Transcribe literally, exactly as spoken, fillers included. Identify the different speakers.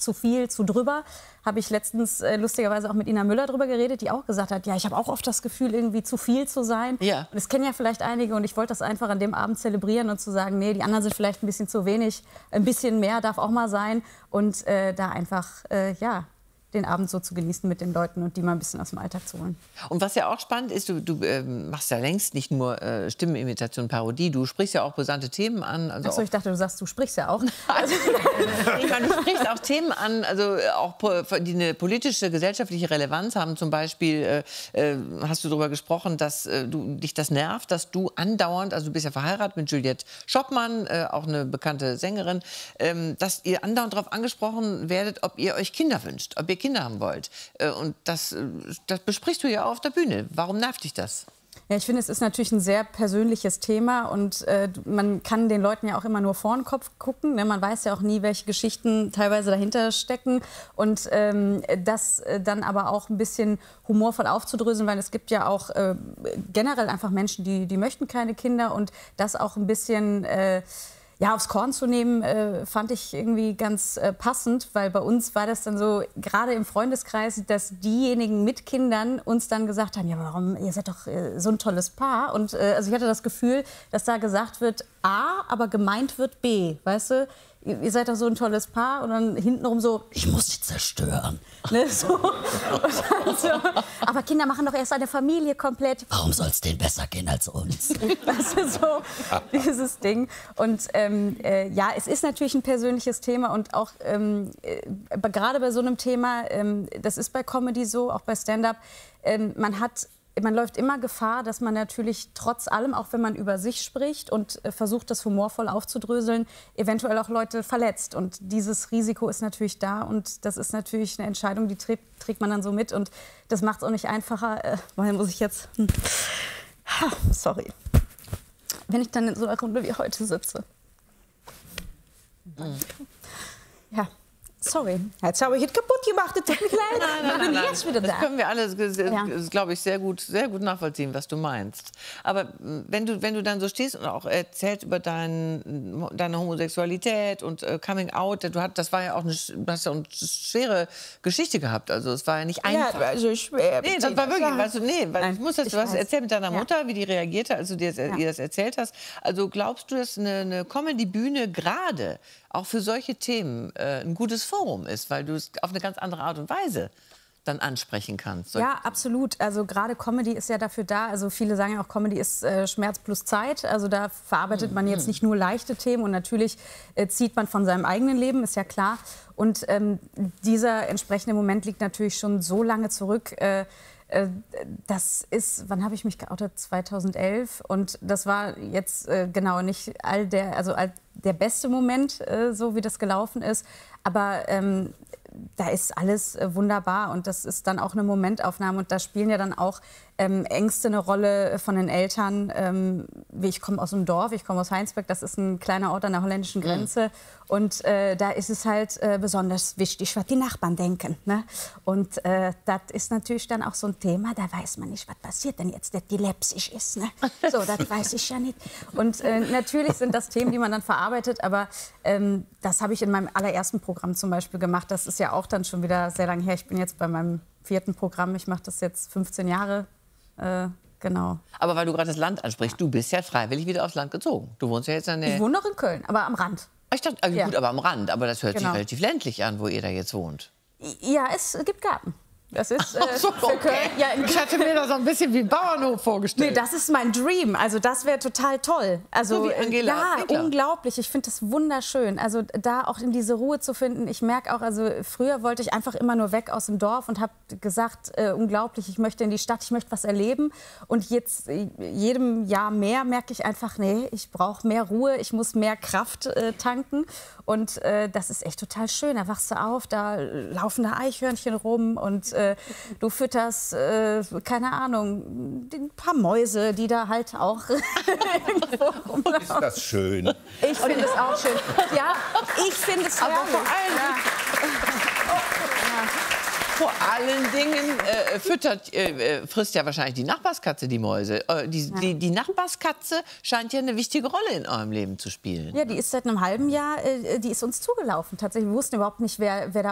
Speaker 1: zu viel, zu drüber. Habe ich letztens äh, lustigerweise auch mit Ina Müller drüber geredet, die auch gesagt hat, ja, ich habe auch oft das Gefühl, irgendwie zu viel zu sein.
Speaker 2: Ja.
Speaker 1: Und das kennen ja vielleicht einige und ich wollte das einfach an dem Abend zelebrieren und zu sagen, nee, die anderen sind vielleicht ein bisschen zu wenig, ein bisschen mehr darf auch mal sein und äh, da einfach, äh, ja, den Abend so zu genießen mit den Leuten und die mal ein bisschen aus dem Alltag zu holen.
Speaker 2: Und was ja auch spannend ist, du, du äh, machst ja längst nicht nur äh, Stimmenimitation, Parodie, du sprichst ja auch brisante Themen an. Also
Speaker 1: Achso, ich dachte, du sagst, du sprichst ja auch.
Speaker 2: Also, ich meine, du sprichst auch Themen an, also auch die eine politische, gesellschaftliche Relevanz haben. Zum Beispiel äh, hast du darüber gesprochen, dass äh, du, dich das nervt, dass du andauernd, also du bist ja verheiratet mit Juliette Schoppmann, äh, auch eine bekannte Sängerin, ähm, dass ihr andauernd darauf angesprochen werdet, ob ihr euch Kinder wünscht, ob ihr Kinder haben wollt. Und das, das besprichst du ja auf der Bühne. Warum nervt dich das?
Speaker 1: Ja, ich finde, es ist natürlich ein sehr persönliches Thema und äh, man kann den Leuten ja auch immer nur vor den Kopf gucken. Ne? Man weiß ja auch nie, welche Geschichten teilweise dahinter stecken. Und ähm, das äh, dann aber auch ein bisschen humorvoll aufzudröseln, weil es gibt ja auch äh, generell einfach Menschen, die, die möchten keine Kinder und das auch ein bisschen... Äh, Ja, aufs Korn zu nehmen, äh, fand ich irgendwie ganz äh, passend, weil bei uns war das dann so, gerade im Freundeskreis, dass diejenigen mit Kindern uns dann gesagt haben, ja, warum, ihr seid doch äh, so ein tolles Paar. Und äh, also ich hatte das Gefühl, dass da gesagt wird A, aber gemeint wird B, weißt du? Ihr, ihr seid doch so ein tolles Paar und dann hintenrum so, ich muss dich zerstören. Ne, so. Und so. Aber Kinder machen doch erst eine Familie komplett. Warum soll es denen besser gehen als uns? Weißt du, so dieses Ding. Und ähm, äh, ja, es ist natürlich ein persönliches Thema und auch ähm, äh, gerade bei so einem Thema, ähm, das ist bei Comedy so, auch bei Stand-up, ähm, man hat Man läuft immer Gefahr, dass man natürlich trotz allem, auch wenn man über sich spricht und äh, versucht, das humorvoll aufzudröseln, eventuell auch Leute verletzt. Und dieses Risiko ist natürlich da und das ist natürlich eine Entscheidung, die trägt, trägt man dann so mit. Und das macht es auch nicht einfacher. Äh, weil muss ich jetzt... Hm. Ha, sorry. Wenn ich dann in so einer Runde wie heute sitze. Mhm. Ja. Sorry, jetzt habe ich es kaputt gemacht, es tut mir leid.
Speaker 2: Nein, nein,
Speaker 1: ich bin
Speaker 2: nein,
Speaker 1: jetzt wieder da.
Speaker 2: Das können wir alle,
Speaker 1: Ja.
Speaker 2: glaube ich, sehr gut, sehr gut nachvollziehen, was du meinst. Aber wenn du, wenn du dann so stehst und auch erzählst über dein, deine Homosexualität und äh, Coming Out, du hat, das war ja auch eine, du hast ja eine schwere Geschichte gehabt. Also es war ja nicht einfach.
Speaker 1: Ja, also schwer.
Speaker 2: Nee, das war wirklich, weißt du, nee, weil
Speaker 1: Nein,
Speaker 2: ich muss das,
Speaker 1: ich
Speaker 2: du hast
Speaker 1: weiß.
Speaker 2: erzählt mit deiner
Speaker 1: Ja.
Speaker 2: Mutter, wie die reagierte, als du dir das,
Speaker 1: Ja.
Speaker 2: ihr das erzählt hast. Also glaubst du, dass eine, eine Comedy-Bühne gerade auch für solche Themen äh, ein gutes Forum ist, weil du es auf eine ganz andere Art und Weise dann ansprechen kannst?
Speaker 1: Ja, absolut. Also gerade Comedy ist ja dafür da. Also viele sagen ja auch, Comedy ist äh, Schmerz plus Zeit. Also da verarbeitet man jetzt nicht nur leichte Themen und natürlich äh, zieht man von seinem eigenen Leben, ist ja klar. Und ähm, dieser entsprechende Moment liegt natürlich schon so lange zurück. Äh, Das ist, wann habe ich mich geoutet? zweitausendelf. Und das war jetzt äh, genau nicht all der, also all der beste Moment, äh, so wie das gelaufen ist. Aber ähm, da ist alles äh, wunderbar und das ist dann auch eine Momentaufnahme. Und da spielen ja dann auch ähm, Ängste eine Rolle von den Eltern. Ähm, wie ich komme aus dem Dorf, ich komme aus Heinsberg, das ist ein kleiner Ort an der holländischen Grenze. Mhm. Und äh, da ist es halt äh, besonders wichtig, was die Nachbarn denken. Ne? Und äh, das ist natürlich dann auch so ein Thema, da weiß man nicht, was passiert denn jetzt, dass die läppisch ist. Ne? So, das weiß ich ja nicht. Und äh, natürlich sind das Themen, die man dann verarbeitet, aber ähm, das habe ich in meinem allerersten Programm zum Beispiel gemacht. Das ist ja auch dann schon wieder sehr lange her. Ich bin jetzt bei meinem vierten Programm, ich mache das jetzt fünfzehn Jahre. Äh, genau.
Speaker 2: Aber weil du gerade das Land ansprichst, du bist ja freiwillig wieder aufs Land gezogen. Du wohnst ja jetzt an der...
Speaker 1: Ich wohne noch in Köln, aber am Rand.
Speaker 2: Ich dachte, also
Speaker 1: Ja.
Speaker 2: gut, aber am Rand. Aber das hört
Speaker 1: Genau.
Speaker 2: sich relativ ländlich an, wo ihr da jetzt wohnt.
Speaker 1: Ja, es gibt Garten. Das ist äh,
Speaker 2: Ach so,
Speaker 1: für
Speaker 2: okay.
Speaker 1: Köln. Ja, in
Speaker 2: Ich hatte mir das so ein bisschen wie ein Bauernhof vorgestellt.
Speaker 1: Nee, das ist mein Dream. Also das wäre total toll. Also
Speaker 2: So wie Angela
Speaker 1: ja,
Speaker 2: Winkler.
Speaker 1: unglaublich. Ich finde das wunderschön. Also da auch in diese Ruhe zu finden. Ich merke auch, also früher wollte ich einfach immer nur weg aus dem Dorf und habe gesagt, äh, unglaublich, ich möchte in die Stadt, ich möchte was erleben. Und jetzt äh, jedem Jahr mehr merke ich einfach, nee, ich brauche mehr Ruhe, ich muss mehr Kraft äh, tanken. Und äh, das ist echt total schön. Da wachst du auf, da laufen da Eichhörnchen rum und äh, du fütterst, äh, keine Ahnung, ein paar Mäuse, die da halt auch irgendwo rumlaufen.
Speaker 3: Ist das schön?
Speaker 1: Ich finde es auch schön. Ja, ich finde es
Speaker 2: Aber
Speaker 1: herrlich.
Speaker 2: vor allem,
Speaker 1: Ja.
Speaker 2: vor allen Dingen äh, füttert, äh, frisst ja wahrscheinlich die Nachbarskatze die Mäuse. Äh, die,
Speaker 1: Ja.
Speaker 2: die, die Nachbarskatze scheint ja eine wichtige Rolle in eurem Leben zu spielen.
Speaker 1: Ja, die ist seit einem halben Jahr, äh, die ist uns zugelaufen. Tatsächlich, wir wussten überhaupt nicht, wer, wer da